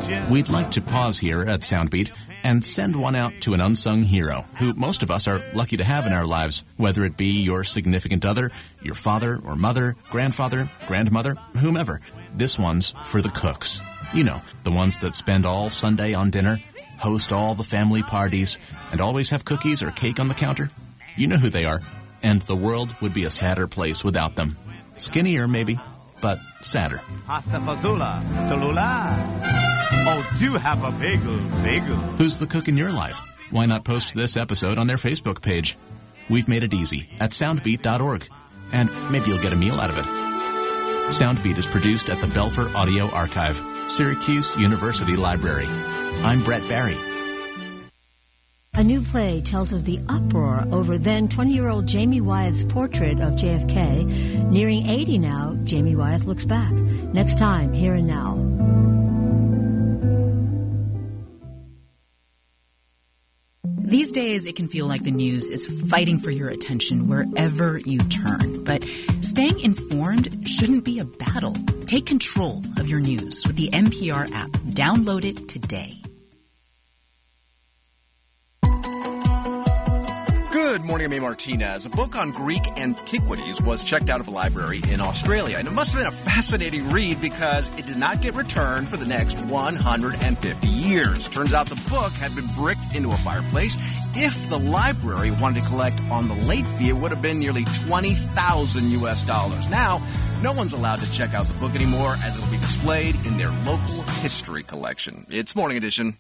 We'd like to pause here at Soundbeat and send one out to an unsung hero who most of us are lucky to have in our lives, whether it be your significant other, your father or mother, grandfather, grandmother, whomever. This one's for the cooks. You know, the ones that spend all Sunday on dinner, host all the family parties, and always have cookies or cake on the counter. You know who they are, and the world would be a sadder place without them. Skinnier, maybe, but sadder. Pasta fazola, Tallulah. Oh, do have a bagel. Who's the cook in your life? Why not post this episode on their Facebook page? We've made it easy at soundbeat.org, and maybe you'll get a meal out of it. Soundbeat is produced at the Belfer Audio Archive, Syracuse University Library. I'm Brett Barry. A new play tells of the uproar over then 20-year-old Jamie Wyeth's portrait of JFK. Nearing 80 now, Jamie Wyeth looks back. Next time, Here and Now. These days, it can feel like the news is fighting for your attention wherever you turn. But staying informed shouldn't be a battle. Take control of your news with the NPR app. Download it today. Good morning, I'm A. Martinez. A book on Greek antiquities was checked out of a library in Australia, and it must have been a fascinating read because it did not get returned for the next 150 years. Turns out the book had been bricked into a fireplace. If the library wanted to collect on the late fee, it would have been nearly $20,000 US. Now, no one's allowed to check out the book anymore as it will be displayed in their local history collection. It's Morning Edition.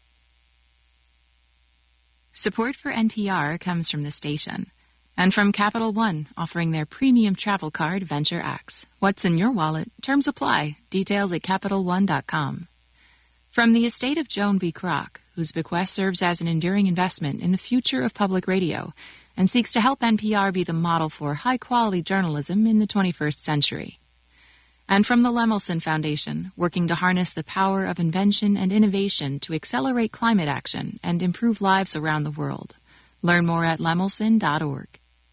Support for NPR comes from the station and from Capital One, offering their premium travel card, Venture X. What's in your wallet? Terms apply. Details at CapitalOne.com. From the estate of Joan B. Kroc, whose bequest serves as an enduring investment in the future of public radio and seeks to help NPR be the model for high-quality journalism in the 21st century. And from the Lemelson Foundation, working to harness the power of invention and innovation to accelerate climate action and improve lives around the world. Learn more at lemelson.org.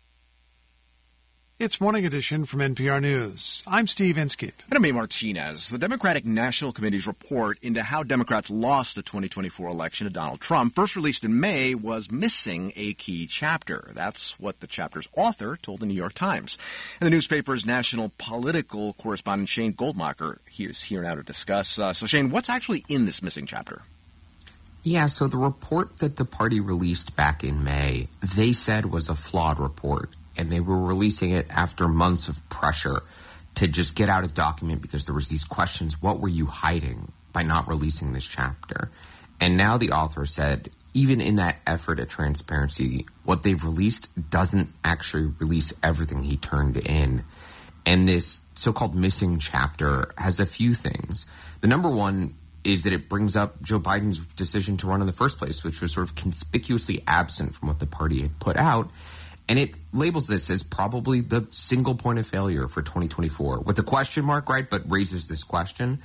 It's Morning Edition from NPR News. I'm Steve Inskeep. And I'm A. Martinez. The Democratic National Committee's report into how Democrats lost the 2024 election to Donald Trump, first released in May, was missing a key chapter. That's what the chapter's author told the New York Times. And the newspaper's national political correspondent Shane Goldmacher is here now to discuss. So, Shane, what's actually in this missing chapter? Yeah, so the report that the party released back in May, they said was a flawed report. And they were releasing it after months of pressure to just get out a document because there was these questions, what were you hiding by not releasing this chapter? And now the author said, even in that effort at transparency, what they've released doesn't actually release everything he turned in. And this so-called missing chapter has a few things. The number one is that it brings up Joe Biden's decision to run in the first place, which was sort of conspicuously absent from what the party had put out. And it labels this as probably the single point of failure for 2024 with a question mark, right, but raises this question.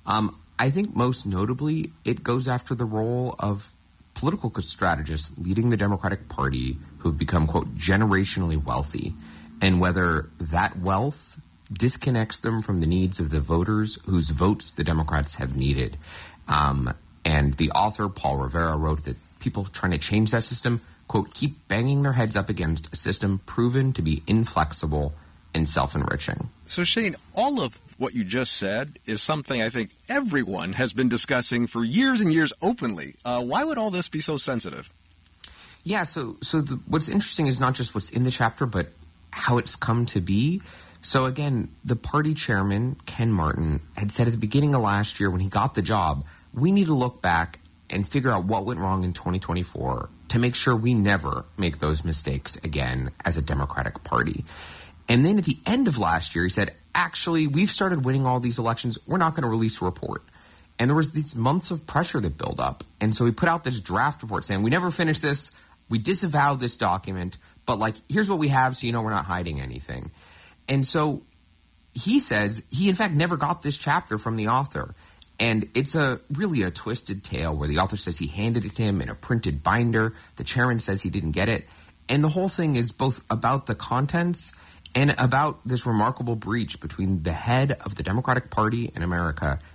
I think most notably it goes after the role of political strategists leading the Democratic Party who have become, quote, generationally wealthy, and whether that wealth disconnects them from the needs of the voters whose votes the Democrats have needed. And the author, Paul Rivera, wrote that people trying to change that system, quote, keep banging their heads up against a system proven to be inflexible and self-enriching. So, Shane, all of what you just said is something I think everyone has been discussing for years and years openly. Why would all this be so sensitive? Yeah, so what's interesting is not just what's in the chapter, but how it's come to be. So, again, the party chairman, Ken Martin, had said at the beginning of last year when he got the job, we need to look back and figure out what went wrong in 2024 to make sure we never make those mistakes again as a Democratic Party. And then at the end of last year, he said, actually, we've started winning all these elections. We're not going to release a report. And there was these months of pressure that built up. And so he put out this draft report saying, we never finished this. We disavowed this document. But, here's what we have so you know we're not hiding anything. And so he says he, in fact, never got this chapter from the author. And it's really a twisted tale where the author says he handed it to him in a printed binder. The chairman says he didn't get it. And the whole thing is both about the contents and about this remarkable breach between the head of the Democratic Party in America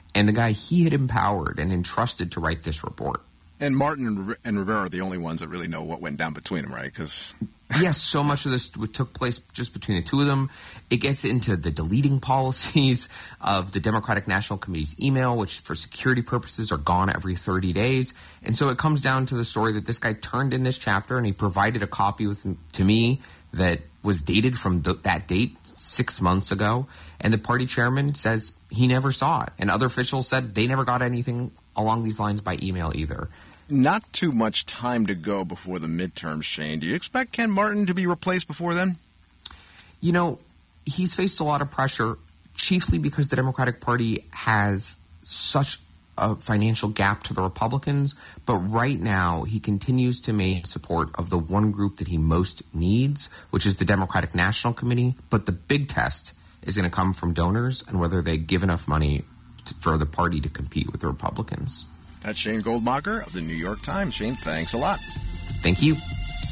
and the guy he had empowered and entrusted to write this report. And Martin and Rivera are the only ones that really know what went down between them, right? Because yes, so much of this took place just between the two of them. It gets into the deleting policies of the Democratic National Committee's email, which for security purposes are gone every 30 days. And so it comes down to the story that this guy turned in this chapter, and he provided a copy to me that was dated from that date 6 months ago. And the party chairman says he never saw it. And other officials said they never got anything along these lines by email either. Not too much time to go before the midterms, Shane. Do you expect Ken Martin to be replaced before then? You know, he's faced a lot of pressure, chiefly because the Democratic Party has such a financial gap to the Republicans. But right now, he continues to maintain support of the one group that he most needs, which is the Democratic National Committee. But the big test is going to come from donors and whether they give enough money for the party to compete with the Republicans. That's Shane Goldmacher of the New York Times. Shane, thanks a lot. Thank you.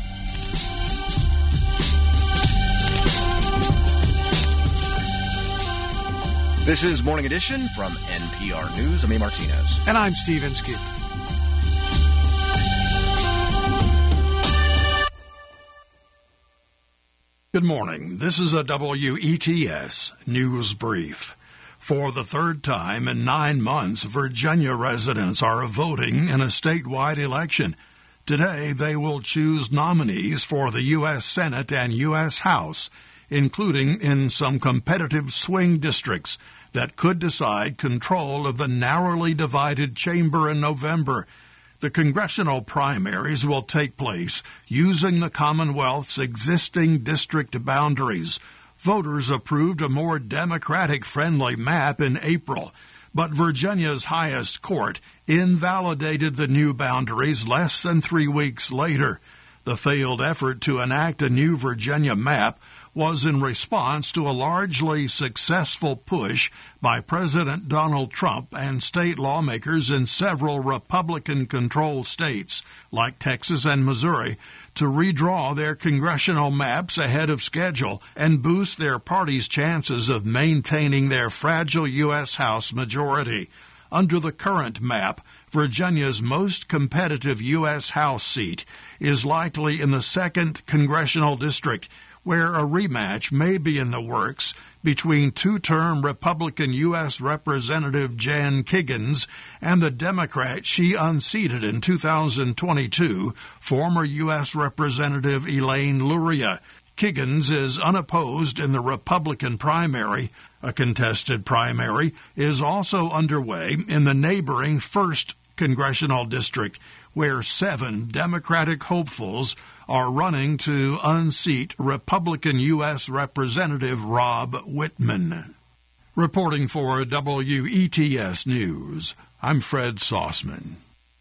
This is Morning Edition from NPR News. I'm A. Martinez. And I'm Steve Inskeep. Good morning. This is a WETS News Brief. For the third time in 9 months, Virginia residents are voting in a statewide election. Today, they will choose nominees for the U.S. Senate and U.S. House, including in some competitive swing districts that could decide control of the narrowly divided chamber in November. The congressional primaries will take place using the Commonwealth's existing district boundaries. Voters approved a more Democratic-friendly map in April, but Virginia's highest court invalidated the new boundaries less than 3 weeks later. The failed effort to enact a new Virginia map was in response to a largely successful push by President Donald Trump and state lawmakers in several Republican-controlled states, like Texas and Missouri, to redraw their congressional maps ahead of schedule and boost their party's chances of maintaining their fragile U.S. House majority. Under the current map, Virginia's most competitive U.S. House seat is likely in the 2nd Congressional District, where a rematch may be in the works between two-term Republican U.S. Representative Jan Kiggans and the Democrat she unseated in 2022, former U.S. Representative Elaine Luria. Kiggans is unopposed in the Republican primary. A contested primary is also underway in the neighboring 1st Congressional District, where 7 Democratic hopefuls are running to unseat Republican U.S. Representative Rob Wittman. Reporting for WETS News, I'm Fred Saussman.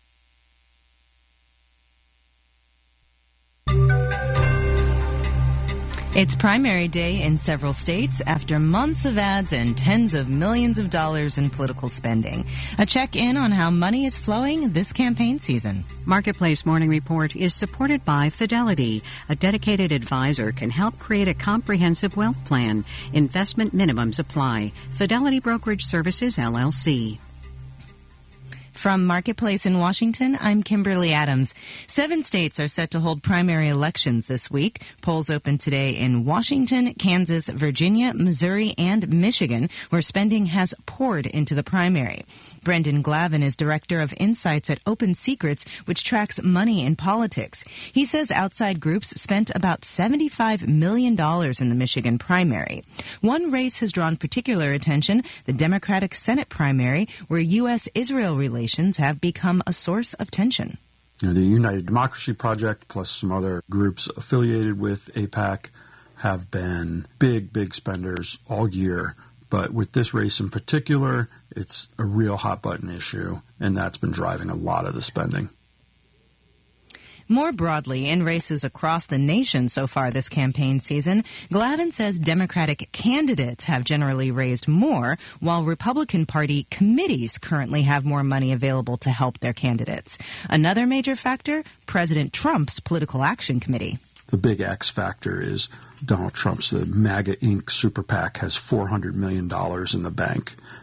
It's primary day in several states after months of ads and tens of millions of dollars in political spending. A check-in on how money is flowing this campaign season. Marketplace Morning Report is supported by Fidelity. A dedicated advisor can help create a comprehensive wealth plan. Investment minimums apply. Fidelity Brokerage Services, LLC. From Marketplace in Washington, I'm Kimberly Adams. 7 states are set to hold primary elections this week. Polls open today in Washington, Kansas, Virginia, Missouri, and Michigan, where spending has poured into the primary. Brendan Glavin is director of insights at Open Secrets, which tracks money in politics. He says outside groups spent about $75 million in the Michigan primary. One race has drawn particular attention, the Democratic Senate primary, where U.S.-Israel relations have become a source of tension. You know, the United Democracy Project plus some other groups affiliated with AIPAC have been big spenders all year. But with this race in particular, it's a real hot-button issue, and that's been driving a lot of the spending. More broadly, in races across the nation so far this campaign season, Glavin says Democratic candidates have generally raised more, while Republican Party committees currently have more money available to help their candidates. Another major factor, President Trump's Political Action Committee. The big X factor is Donald Trump's the MAGA Inc. Super PAC has $400 million in the bank,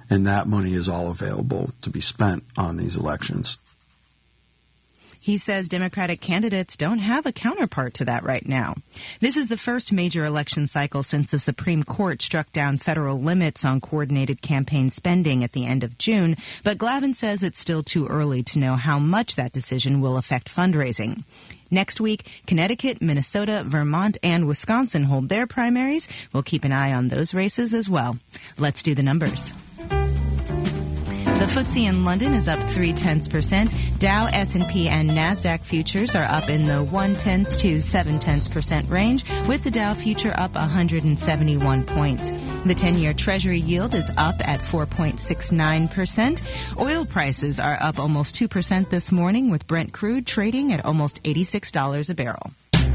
and that money is all available to be spent on these elections. He says Democratic candidates don't have a counterpart to that right now. This is the first major election cycle since the Supreme Court struck down federal limits on coordinated campaign spending at the end of June, but Glavin says it's still too early to know how much that decision will affect fundraising. Next week, Connecticut, Minnesota, Vermont, and Wisconsin hold their primaries. We'll keep an eye on those races as well. Let's do the numbers. The FTSE in London is up 0.3%. Dow, S&P, and NASDAQ futures are up in the 0.1 to 0.7% range, with the Dow future up 171 points. The 10-year Treasury yield is up at 4.69%. Oil prices are up almost 2% this morning, with Brent crude trading at almost $86 a barrel.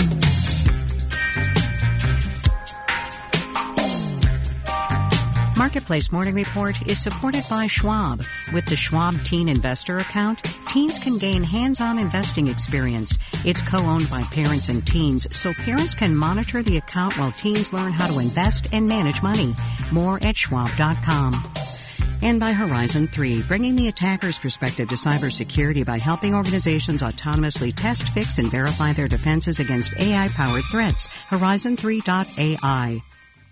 Marketplace Morning Report is supported by Schwab. With the Schwab Teen Investor Account, teens can gain hands-on investing experience. It's co-owned by parents and teens, so parents can monitor the account while teens learn how to invest and manage money. More at schwab.com. And by Horizon 3, bringing the attacker's perspective to cybersecurity by helping organizations autonomously test, fix, and verify their defenses against AI-powered threats. Horizon3.ai.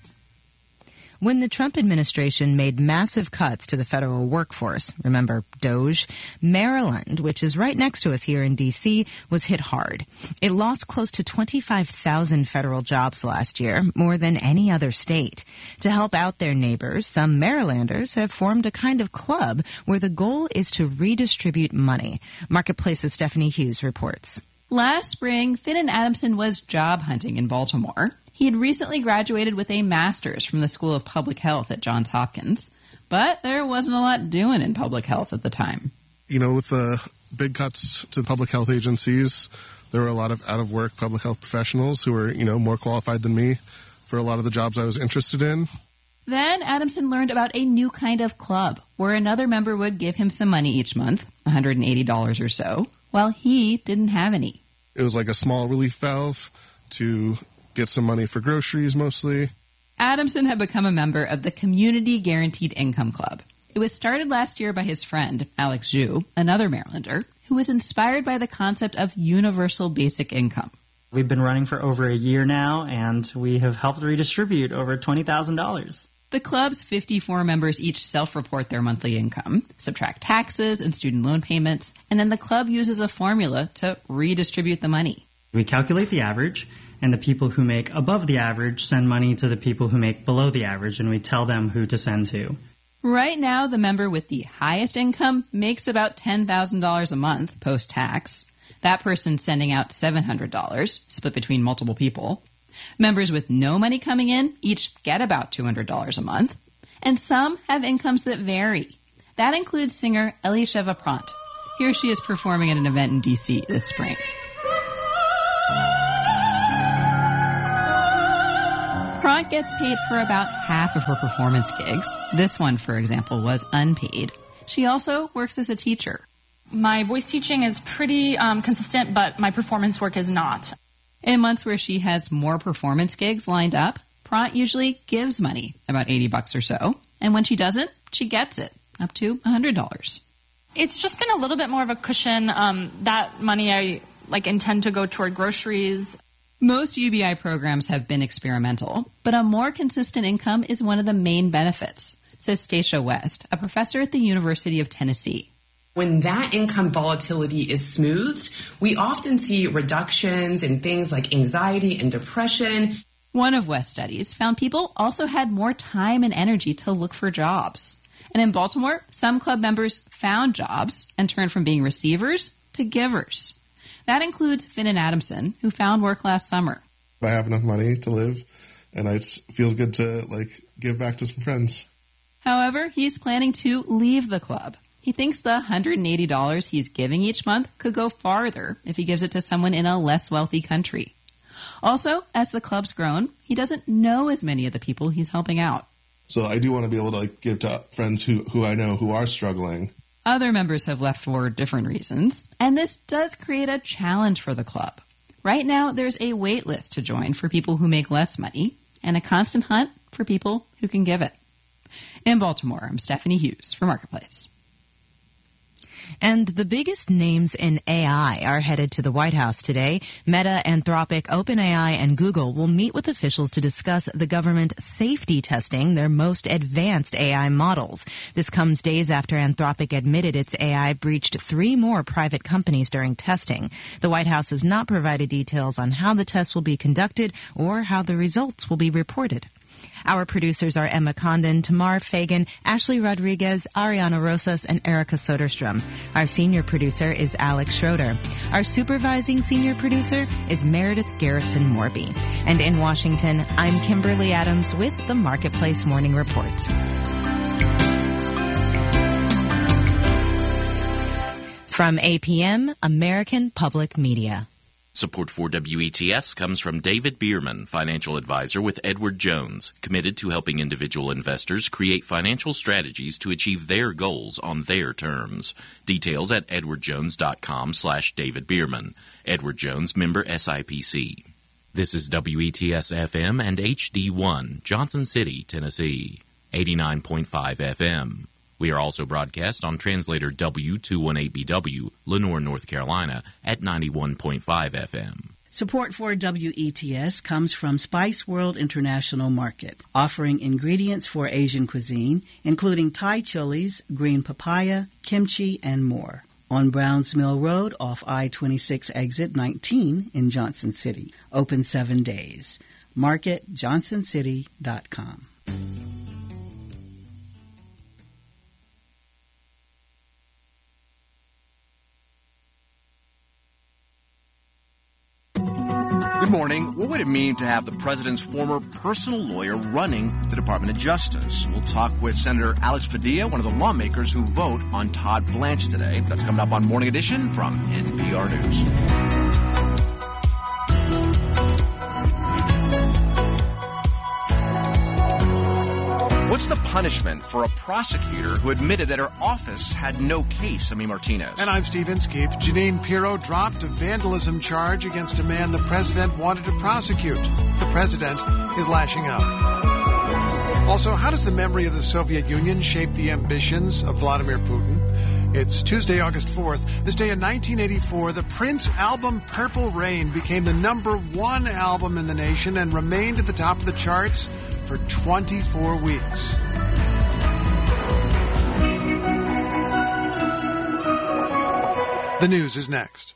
When the Trump administration made massive cuts to the federal workforce, remember DOGE, Maryland, which is right next to us here in D.C., was hit hard. It lost close to 25,000 federal jobs last year, more than any other state. To help out their neighbors, some Marylanders have formed a kind of club where the goal is to redistribute money. Marketplace's Stephanie Hughes reports. Last spring, Finn Adamson was job hunting in Baltimore. He had recently graduated with a master's from the School of Public Health at Johns Hopkins, but there wasn't a lot doing in public health at the time. You know, with the big cuts to the public health agencies, there were a lot of out-of-work public health professionals who were, more qualified than me for a lot of the jobs I was interested in. Then Adamson learned about a new kind of club where another member would give him some money each month, $180 or so, while he didn't have any. It was like a small relief valve to get some money for groceries mostly. Adamson had become a member of the Community Guaranteed Income Club. It was started last year by his friend, Alex Zhu, another Marylander, who was inspired by the concept of universal basic income. We've been running for over a year now, and we have helped redistribute over $20,000. The club's 54 members each self-report their monthly income, subtract taxes and student loan payments, and then the club uses a formula to redistribute the money. We calculate the average, and the people who make above the average send money to the people who make below the average, and we tell them who to send to. Right now, the member with the highest income makes about $10,000 a month post-tax. That person's sending out $700, split between multiple people. Members with no money coming in each get about $200 a month. And some have incomes that vary. That includes singer Elisheva Prant. Here she is performing at an event in D.C. this spring. Prant gets paid for about half of her performance gigs. This one, for example, was unpaid. She also works as a teacher. My voice teaching is pretty consistent, but my performance work is not. In months where she has more performance gigs lined up, Prant usually gives money, about $80 or so. And when she doesn't, she gets it, up to $100. It's just been a little bit more of a cushion. That money I intend to go toward groceries. Most UBI programs have been experimental, but a more consistent income is one of the main benefits, says Stacia West, a professor at the University of Tennessee. When that income volatility is smoothed, we often see reductions in things like anxiety and depression. One of West's studies found people also had more time and energy to look for jobs. And in Baltimore, some club members found jobs and turned from being receivers to givers. That includes Finn Adamson, who found work last summer. I have enough money to live, and it feels good to give back to some friends. However, he's planning to leave the club. He thinks the $180 he's giving each month could go farther if he gives it to someone in a less wealthy country. Also, as the club's grown, he doesn't know as many of the people he's helping out. So I do want to be able to give to friends who I know who are struggling. Other members have left for different reasons, and this does create a challenge for the club. Right now, there's a wait list to join for people who make less money, and a constant hunt for people who can give it. In Baltimore, I'm Stephanie Hughes for Marketplace. And the biggest names in AI are headed to the White House today. Meta, Anthropic, OpenAI, and Google will meet with officials to discuss the government safety testing their most advanced AI models. This comes days after Anthropic admitted its AI breached 3 more private companies during testing. The White House has not provided details on how the tests will be conducted or how the results will be reported. Our producers are Emma Condon, Tamar Fagan, Ashley Rodriguez, Ariana Rosas, and Erica Soderstrom. Our senior producer is Alex Schroeder. Our supervising senior producer is Meredith Garrettson-Morby. And in Washington, I'm Kimberly Adams with the Marketplace Morning Report. From APM, American Public Media. Support for WETS comes from David Bierman, financial advisor with Edward Jones, committed to helping individual investors create financial strategies to achieve their goals on their terms. Details at edwardjones.com/David Bierman. Edward Jones, member SIPC. This is WETS FM and HD1, Johnson City, Tennessee, 89.5 FM. We are also broadcast on translator W218BW, Lenoir, North Carolina, at 91.5 FM. Support for WETS comes from Spice World International Market, offering ingredients for Asian cuisine, including Thai chilies, green papaya, kimchi, and more. On Browns Mill Road off I-26 exit 19 in Johnson City. Open 7 days. MarketJohnsonCity.com. Good morning. What would it mean to have the president's former personal lawyer running the Department of Justice? We'll talk with Senator Alex Padilla, one of the lawmakers who vote on Todd Blanche today. That's coming up on Morning Edition from NPR News. What's the punishment for a prosecutor who admitted that her office had no case? Ami Martinez. And I'm Steve Inskeep. Janine Pirro dropped a vandalism charge against a man the president wanted to prosecute. The president is lashing out. Also, how does the memory of the Soviet Union shape the ambitions of Vladimir Putin? It's Tuesday, August 4th. This day in 1984, the Prince album Purple Rain became the #1 album in the nation and remained at the top of the charts for 24 weeks. The news is next.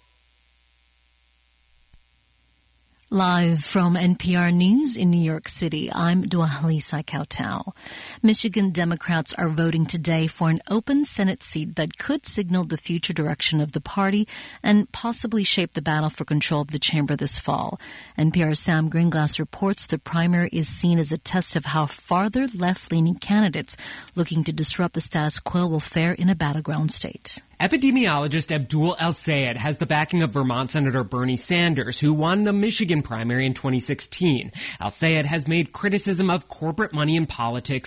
Live from NPR News in New York City, I'm Dwalisa Kautau. Michigan Democrats are voting today for an open Senate seat that could signal the future direction of the party and possibly shape the battle for control of the chamber this fall. NPR's Sam Greenglass reports the primary is seen as a test of how farther left-leaning candidates looking to disrupt the status quo will fare in a battleground state. Epidemiologist Abdul El-Sayed has the backing of Vermont Senator Bernie Sanders, who won the Michigan primary in 2016. El-Sayed has made criticism of corporate money in politics